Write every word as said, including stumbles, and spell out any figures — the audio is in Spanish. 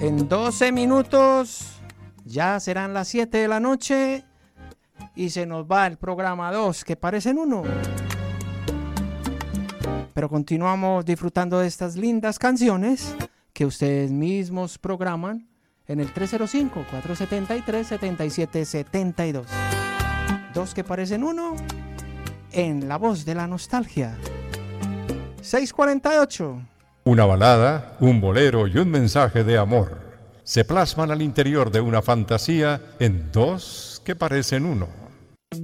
En doce minutos ya serán las siete de la noche y se nos va el programa dos, que parecen uno. Pero continuamos disfrutando de estas lindas canciones que ustedes mismos programan en el tres cero cinco, cuatro siete tres, siete siete siete dos. Dos que parecen uno en La Voz de la Nostalgia. seis cuarenta y ocho. Una balada, un bolero y un mensaje de amor se plasman al interior de una fantasía en dos que parecen uno.